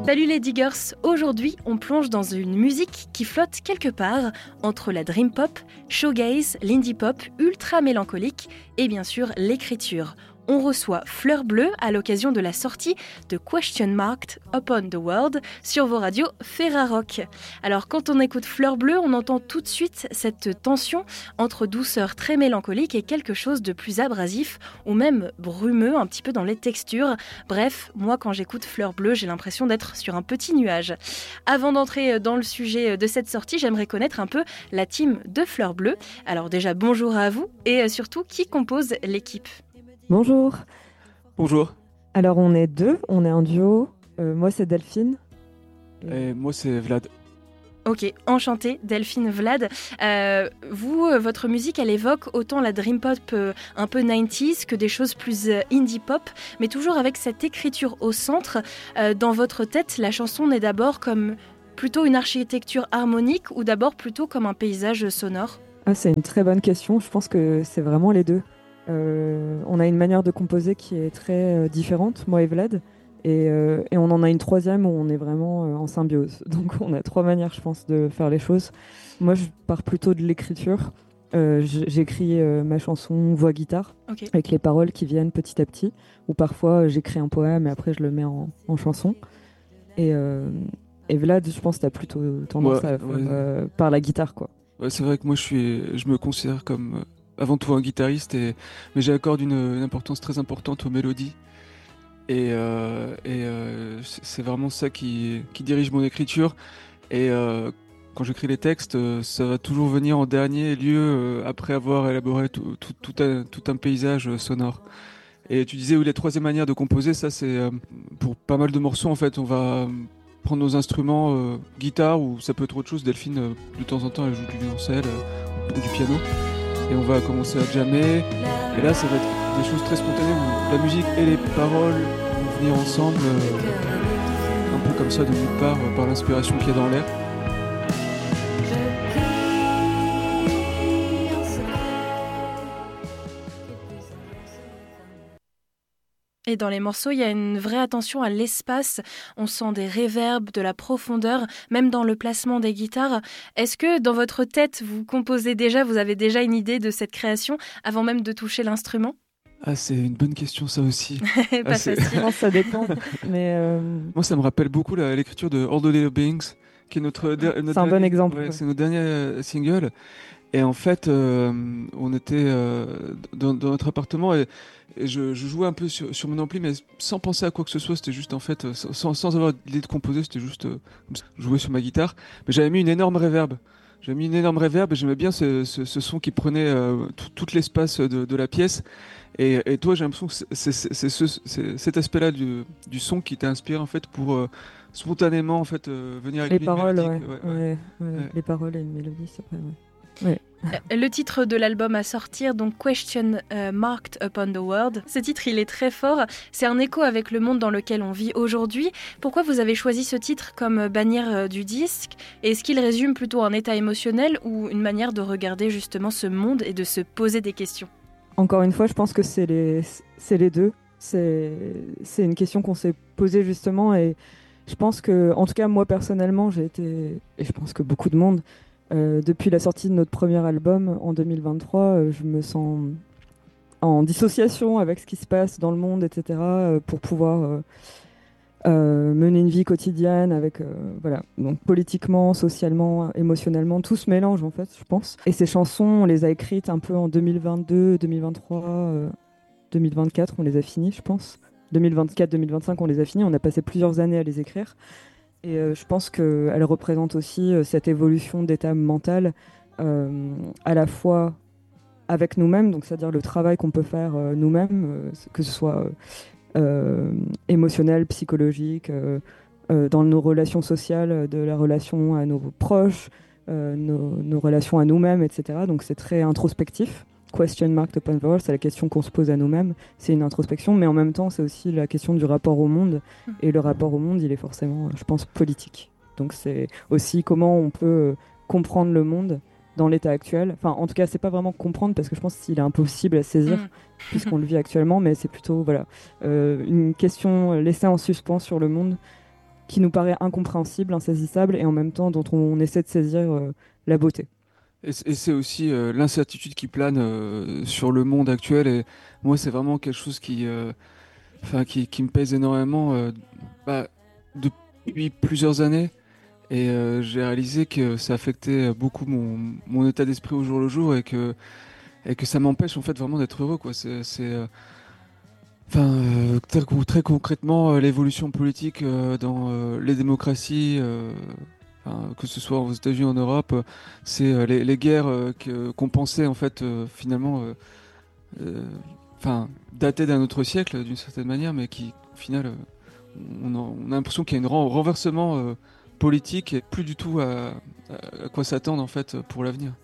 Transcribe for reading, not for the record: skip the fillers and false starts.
Salut les diggers, aujourd'hui on plonge dans une musique qui flotte quelque part entre la dream pop, shoegaze, l'indie pop, ultra mélancolique et bien sûr l'écriture. On reçoit Fleur Bleue à l'occasion de la sortie de Question Marked Upon the World sur vos radios Ferrarock. Alors quand on écoute Fleur Bleue, on entend tout de suite cette tension entre douceur très mélancolique et quelque chose de plus abrasif ou même brumeux, un petit peu dans les textures. Bref, moi quand j'écoute Fleur Bleue, j'ai l'impression d'être sur un petit nuage. Avant d'entrer dans le sujet de cette sortie, j'aimerais connaître un peu la team de Fleur Bleue. Alors déjà bonjour à vous et surtout qui compose l'équipe ? Bonjour. Bonjour. Alors on est deux, on est un duo. Moi c'est Delphine. Et moi c'est Vlad. Ok, enchantée, Delphine, Vlad. Votre musique, elle évoque autant la dream pop un peu 90s que des choses plus indie pop, mais toujours avec cette écriture au centre. Dans votre tête, la chanson naît d'abord comme plutôt une architecture harmonique ou d'abord plutôt comme un paysage sonore ? C'est une très bonne question, je pense que c'est vraiment les deux. On a une manière de composer qui est très différente, moi et Vlad, et on en a une troisième où on est vraiment en symbiose. Donc on a trois manières, je pense, de faire les choses. Moi, je pars plutôt de l'écriture. J'écris ma chanson voix-guitare, okay, avec les paroles qui viennent petit à petit, ou parfois j'écris un poème et après je le mets en chanson. Et Vlad, je pense que tu as plutôt tendance à faire par la guitare, quoi. Ouais, c'est vrai que moi je me considère comme avant tout un guitariste, mais j'accorde une importance très importante aux mélodies. Et c'est vraiment ça qui dirige mon écriture. Et quand j'écris les textes, ça va toujours venir en dernier lieu après avoir élaboré tout un paysage sonore. Et tu disais, oui, la troisième manière de composer, ça c'est pour pas mal de morceaux en fait, on va prendre nos instruments, guitare ou ça peut être autre chose. Delphine, de temps en temps, elle joue du violoncelle ou du piano. Et on va commencer à jammer. Et là, ça va être des choses très spontanées où la musique et les paroles vont venir ensemble, un peu comme ça de nulle part, par l'inspiration qu'il y a dans l'air. Et dans les morceaux, il y a une vraie attention à l'espace. On sent des réverbes, de la profondeur, même dans le placement des guitares. Est-ce que dans votre tête, vous composez déjà, vous avez déjà une idée de cette création avant même de toucher l'instrument ? Ah, c'est une bonne question, ça aussi. Pas facile. Ça dépend. Mais moi, ça me rappelle beaucoup l'écriture de All the Little Beings, qui est c'est un bon exemple. Ouais, c'est notre dernier single. Et en fait, on était dans notre appartement et je jouais un peu sur mon ampli, mais sans penser à quoi que ce soit. C'était juste, en fait, sans avoir l'idée de composer, c'était juste jouer sur ma guitare. Mais j'avais mis une énorme reverb. Et j'aimais bien ce son qui prenait tout l'espace de la pièce. Et toi, j'ai l'impression que c'est cet aspect-là du son qui t'a inspiré, en fait, pour spontanément, en fait, venir avec les paroles, mélodique. Ouais. Les paroles et une mélodie, c'est vrai, ouais. Le titre de l'album à sortir, donc Question Marked Upon the World, ce titre il est très fort, c'est un écho avec le monde dans lequel on vit aujourd'hui. Pourquoi vous avez choisi ce titre comme bannière du disque ? Est-ce qu'il résume plutôt un état émotionnel ou une manière de regarder justement ce monde et de se poser des questions ? Encore une fois, je pense que c'est les deux. C'est une question qu'on s'est posée justement et je pense que, en tout cas moi personnellement, j'ai été, et je pense que beaucoup de monde, depuis la sortie de notre premier album en 2023, je me sens en dissociation avec ce qui se passe dans le monde, etc., pour pouvoir mener une vie quotidienne avec, voilà, donc politiquement, socialement, émotionnellement, tout se mélange en fait, je pense. Et ces chansons, on les a écrites un peu en 2022, 2023, 2024, on les a finies, je pense. 2024, 2025, on les a finis. On a passé plusieurs années à les écrire. Et je pense qu'elles représentent aussi cette évolution d'état mental, à la fois avec nous-mêmes, donc c'est-à-dire le travail qu'on peut faire nous-mêmes, que ce soit émotionnel, psychologique, dans nos relations sociales, de la relation à nos proches, nos relations à nous-mêmes, etc. Donc c'est très introspectif. Question marked upon the world, c'est la question qu'on se pose à nous-mêmes, c'est une introspection, mais en même temps c'est aussi la question du rapport au monde, et le rapport au monde il est forcément, je pense, politique. Donc c'est aussi comment on peut comprendre le monde dans l'état actuel. Enfin, en tout cas, c'est pas vraiment comprendre parce que je pense qu'il est impossible à saisir puisqu'on le vit actuellement, mais c'est plutôt voilà, une question laissée en suspens sur le monde qui nous paraît incompréhensible, insaisissable, et en même temps dont on essaie de saisir la beauté. Et c'est aussi l'incertitude qui plane sur le monde actuel. Et moi, c'est vraiment quelque chose qui me pèse énormément bah, depuis plusieurs années. Et j'ai réalisé que ça affectait beaucoup mon état d'esprit au jour le jour et que ça m'empêche en fait vraiment d'être heureux, quoi. Très concrètement, l'évolution politique dans les démocraties, que ce soit aux États-Unis ou en Europe, c'est les guerres qu'on pensait en fait finalement euh, dataient d'un autre siècle d'une certaine manière, mais qui au final on a l'impression qu'il y a un renversement politique et plus du tout à quoi s'attendre en fait pour l'avenir.